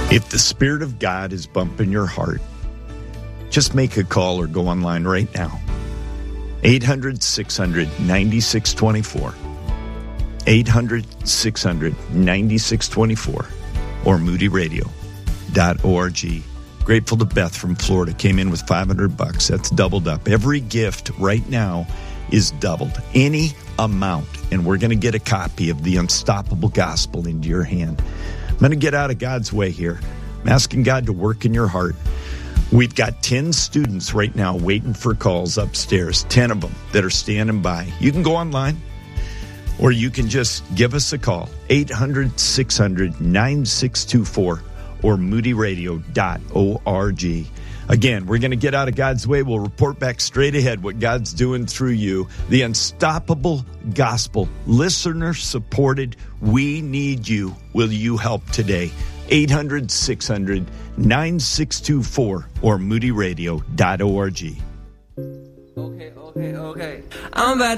If the Spirit of God is bumping your heart, just make a call or go online right now. 800-600-9624. 800-600-9624. Or moodyradio.org. Grateful to Beth from Florida. Came in with $500. That's doubled up. Every gift right now is doubled. Any amount. And we're going to get a copy of The Unstoppable Gospel into your hand. I'm going to get out of God's way here. I'm asking God to work in your heart. We've got 10 students right now waiting for calls upstairs, 10 of them that are standing by. You can go online or you can just give us a call, 800-600-9624 or moodyradio.org. Again, we're going to get out of God's way. We'll report back straight ahead what God's doing through you. The Unstoppable Gospel, listener supported. We need you. Will you help today? 800-600-9624 or moodyradio.org. Okay. I'm about